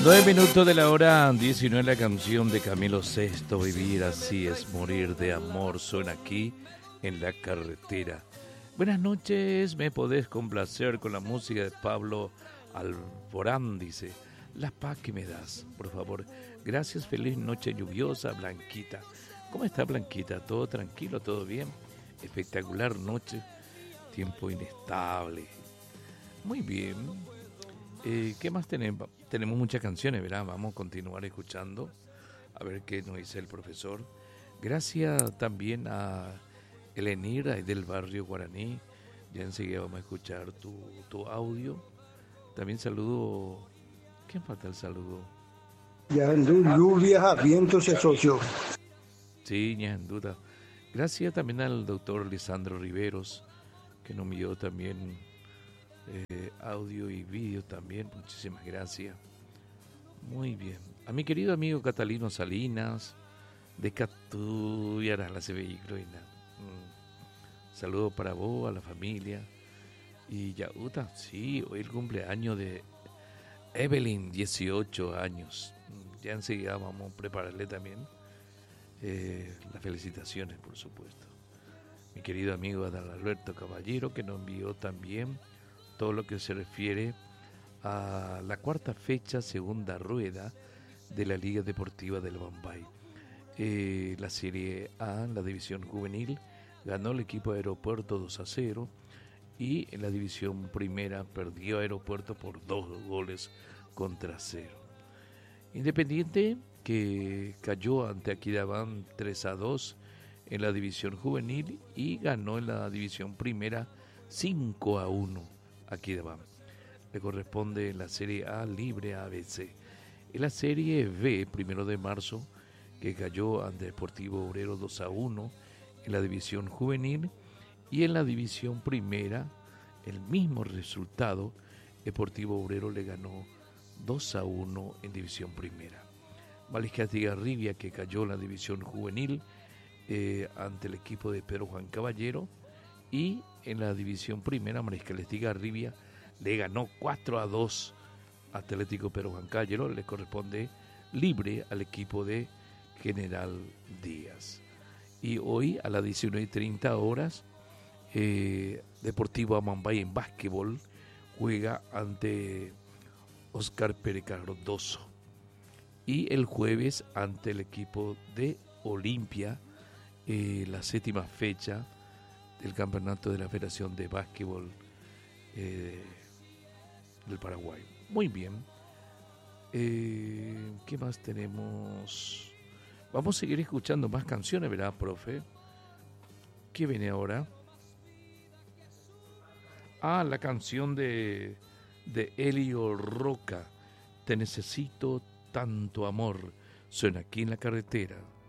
9 minutos de la hora 19, la canción de Camilo Sesto, Vivir así es morir de amor, suena aquí en la carretera. Buenas noches, me podés complacer con la música de Pablo Alborán, dice. La paz que me das, por favor. Gracias, feliz noche lluviosa, Blanquita. ¿Cómo está Blanquita? ¿Todo tranquilo? ¿Todo bien? Espectacular noche, tiempo inestable. Muy bien. ¿Qué más tenemos? Tenemos muchas canciones, ¿verdad? Vamos a continuar escuchando, a ver qué nos dice el profesor. Gracias también a Elenir, ahí del barrio Guaraní. Ya enseguida vamos a escuchar tu audio. También saludo. ¿Quién falta el saludo? Ya en lluvia, vientos se asoció. Sí, ya en duda. Gracias también al doctor Lisandro Riveros, que nos envió también audio y vídeo también. Muchísimas gracias. Muy bien. A mi querido amigo Catalino Salinas, de Catuyara, la Vehículo. Saludo para vos, a la familia. Y Yauta, sí, hoy el cumpleaños de Evelyn, 18 años. Ya enseguida vamos a prepararle también las felicitaciones, por supuesto. Mi querido amigo Adalberto Caballero, que nos envió también todo lo que se refiere a la cuarta fecha, segunda rueda de la Liga Deportiva del Bombay. La Serie A, la división juvenil, ganó el equipo de Aeropuerto 2-0 y en la división primera perdió Aeropuerto por 2-0. Independiente, que cayó ante Aquidabán 3-2 en la división juvenil y ganó en la división primera 5-1 Aquidabán. Le corresponde la Serie A libre ABC. En la Serie B, 1 de marzo, que cayó ante Deportivo Obrero 2-1 en la división juvenil, y en la división primera, el mismo resultado, Deportivo Obrero le ganó 2-1 en división primera. Mariscal Estigarribia, que cayó en la división juvenil ante el equipo de Pedro Juan Caballero, y en la división primera, Mariscal Estigarribia le ganó 4-2 Atlético Pedro Juan Caballero. Le corresponde libre al equipo de General Díaz. Y hoy a las 19:30 horas, Deportivo Amambay en básquetbol juega ante Oscar Pérez Cardoso. Y el jueves ante el equipo de Olimpia, la séptima fecha del campeonato de la Federación de Básquetbol del Paraguay. Muy bien. ¿Qué más tenemos? Vamos a seguir escuchando más canciones, ¿verdad, profe? ¿Qué viene ahora? La canción de Elio Roca, Te necesito tanto amor, suena aquí en la carretera.